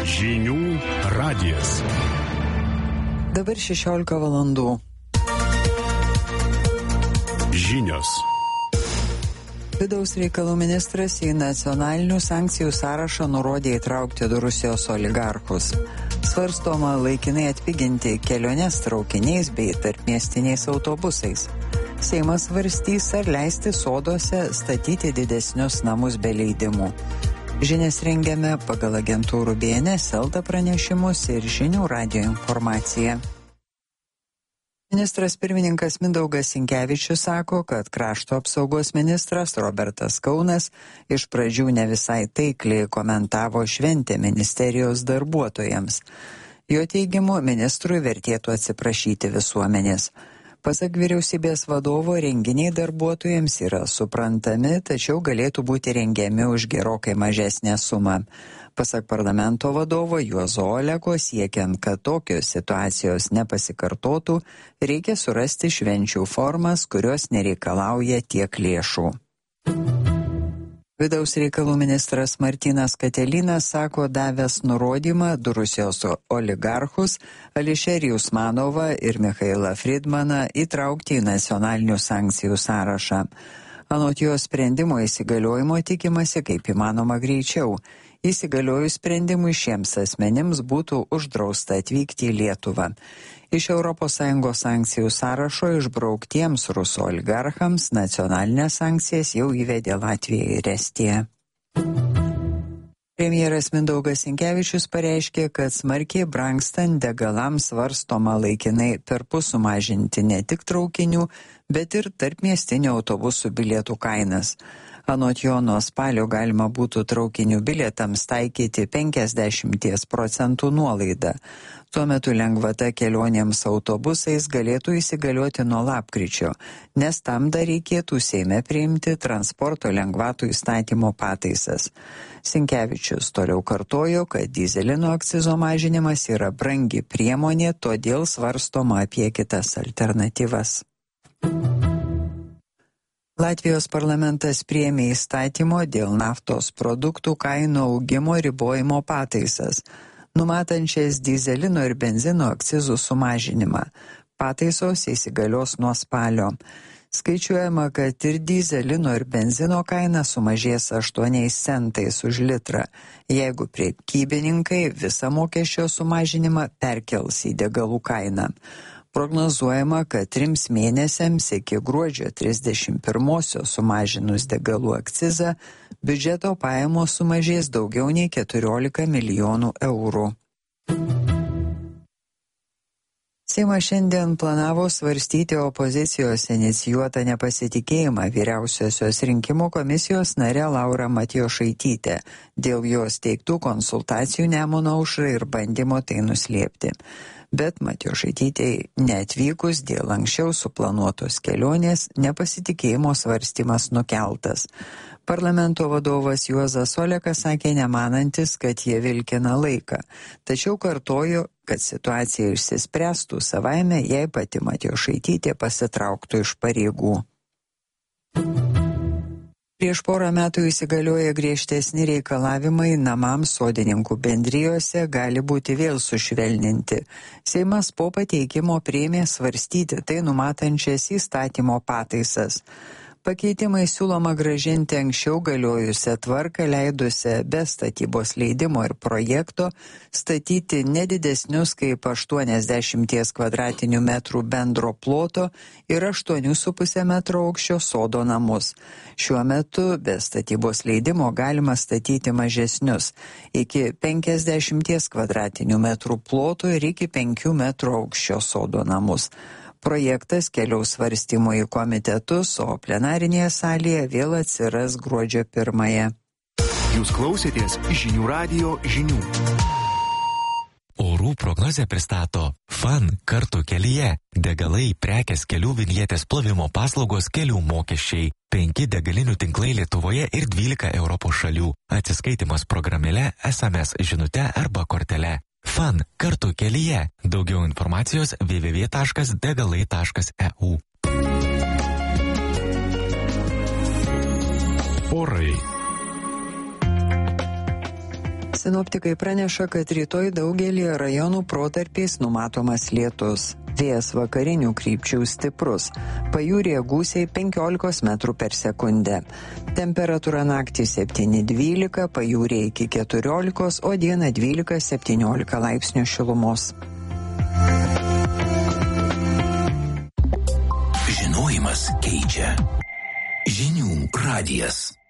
Žinių radijas. Dabar 16 valandų. Žinios. Vidaus reikalų ministras į nacionalinių sankcijų sąrašą nurodė įtraukti du Rusijos oligarchus. Svarstoma laikinai atpiginti keliones traukiniais bei tarpmiestiniais autobusais. Seimas svarstys, ar leisti soduose statyti didesnius namus be leidimų. Žinias rengiame pagal agentūrų BNS, Elta pranešimus ir Žinių radijo informaciją. Ministras pirmininkas Mindaugas Sinkevičius sako, kad krašto apsaugos ministras Robertas Kaunas iš pradžių ne visai taikliai komentavo šventę ministerijos darbuotojams. Jo teigimu, ministrui vertėtų atsiprašyti visuomenės. Pasak vyriausybės vadovo, renginiai darbuotojams yra suprantami, tačiau galėtų būti rengiami už gerokai mažesnę sumą. Pasak parlamento vadovo Juozo Oleko, siekiant, kad tokios situacijos nepasikartotų, reikia surasti švenčių formas, kurios nereikalauja tiek lėšų. Vidaus reikalų ministras Martynas Katelinas sako, davęs nurodymą du Rusijos oligarchus Ališerijų Usmanovą ir Michailą Friedmaną įtraukti į nacionalinių sankcijų sąrašą. Anot jo sprendimo įsigaliojimo tikimasi kaip įmanoma greičiau. Įsigaliojus sprendimui šiems asmenims būtų uždrausta atvykti į Lietuvą. Iš ES sankcijų sąrašo išbrauktiems rusų oligarchams nacionalinės sankcijas jau įvedė Latvija ir Estija. Premjeras Mindaugas Sinkevičius pareiškė, kad smarkiai brangstant degalams svarstoma laikinai perpus sumažinti ne tik traukinių, bet ir tarpmiestinių autobusų bilietų kainas. Anot jo, nuo spalio galima būtų traukinių bilietams taikyti 50% nuolaidą. Tuo metu lengvata kelionėms autobusais galėtų įsigalioti nuo lapkričio, nes tam dar reikėtų Seime priimti transporto lengvatų įstatymo pataisas. Sinkevičius toliau kartojo, kad dyzelino akcizo mažinimas yra brangi priemonė, todėl svarstoma apie kitas alternatyvas. Latvijos parlamentas priėmė įstatymo dėl naftos produktų kainų augimo ribojimo pataisas, numatančias dyzelino ir benzino akcizų sumažinimą. Pataisos įsigalios nuo spalio. Skaičiuojama, kad ir dyzelino ir benzino kaina sumažės 8 centais už litrą, jeigu prekybininkai visą mokesčio sumažinimą perkels į degalų kainą. Prognozuojama, kad 3 mėnesiams iki gruodžio 31-osios sumažinus degalų akcizą, biudžeto pajamos sumažės daugiau nei 14 milijonų eurų. Seimas šiandien planavo svarstyti opozicijos inicijuotą nepasitikėjimą vyriausiosios rinkimų komisijos nare Laura Matjošaitytė dėl jos teiktų konsultacijų Nemuno aušrai ir bandymo tai nuslėpti. Bet Matjošaitytei neatvykus dėl anksčiau suplanuotos kelionės nepasitikėjimo svarstymas nukeltas. Parlamento vadovas Juozas Olekas sakė nemanantis, kad jie vilkina laiką, tačiau kartojo, kad situacija išsispręstų savaime, jei pati Matjošaitytė pasitrauktų iš pareigų. Prieš porą metų įsigalioję griežtesni reikalavimai namams sodininkų bendrijose gali būti vėl sušvelninti. Seimas po pateikimo priėmė svarstyti tai numatančias įstatymo pataisas. Pakeitimai siūloma grąžinti anksčiau galiojusią tvarką leidusią be statybos leidimo ir projekto statyti nedidesnius kaip 80 kvadratinių metrų bendro ploto ir 8,5 metro aukščio sodo namus. Šiuo metu be statybos leidimo galima statyti mažesnius iki 50 kvadratinių metrų ploto ir iki 5 metrų aukščio sodo namus. Projektas keliaus svarstymų į komitetus, o plenarinėje salėje vėl atsiras gruodžio 1. Jūs klausėtės Žinių radijo žinių. Orų prognozę pristato FAN kartu kelyje. Degalai, prekės, kelių vinjetės plovimo paslaugos, kelių mokesčiai. 5 degalinių tinklai Lietuvoje ir 12 Europos šalių. Atsiskaitimas programėle, SMS žinute arba kortele. FAN kartu kelyje. Daugiau informacijos www.degalai.eu. Orai. Sinoptikai praneša, kad rytoj daugelį rajonų protarpiais numatomas lietus. Vėjas vakarinių krypčių stiprus. Pajūryje gūsiai 15 metrų per sekundę. Temperatūra naktį 7-12, pajūryje iki 14, o dieną 12-17 laipsnių šilumos. Žinojimas keičia. Žinių radijas.